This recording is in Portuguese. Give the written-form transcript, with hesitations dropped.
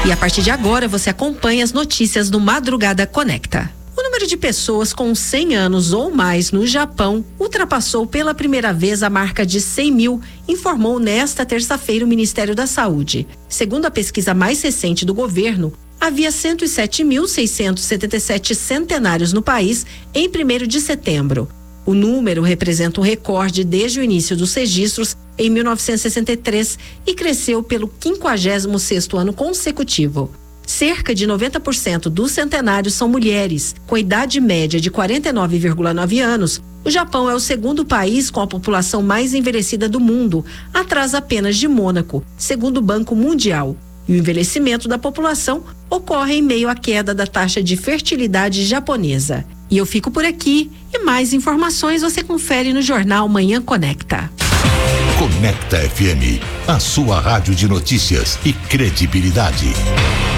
E a partir de agora você acompanha as notícias do Madrugada Conecta. O número de pessoas com 100 anos ou mais no Japão ultrapassou pela primeira vez a marca de 100 mil, informou nesta terça-feira o Ministério da Saúde. Segundo a pesquisa mais recente do governo, havia 107.677 centenários no país em 1º de setembro. O número representa um recorde desde o início dos registros em 1963 e cresceu pelo 56º ano consecutivo. Cerca de 90% dos centenários são mulheres, com idade média de 49,9 anos. O Japão é o segundo país com a população mais envelhecida do mundo, atrás apenas de Mônaco, segundo o Banco Mundial. E o envelhecimento da população ocorre em meio à queda da taxa de fertilidade japonesa. E eu fico por aqui e mais informações você confere no Jornal Manhã Conecta. Conecta FM, a sua rádio de notícias e credibilidade.